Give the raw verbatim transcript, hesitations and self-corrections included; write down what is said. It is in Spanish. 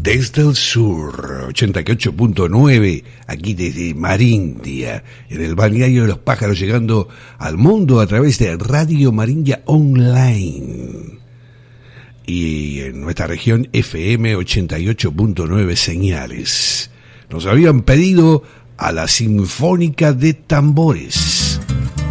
Desde el sur, ochenta y ocho punto nueve, aquí desde Marindia, en el balneario de los pájaros, llegando al mundo a través de Radio Marindia Online. Y en nuestra región F M ochenta y ocho punto nueve señales. Nos habían pedido a la Sinfónica de Tambores.